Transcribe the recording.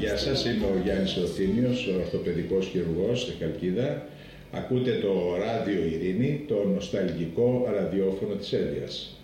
Γεια σας, είμαι ο Γιάννης Ροθύμιος, ορθοπαιδικός χειρουργός στη Χαλκίδα. Ακούτε το Ράδιο Ειρήνη, το νοσταλγικό ραδιόφωνο της Εύβοιας.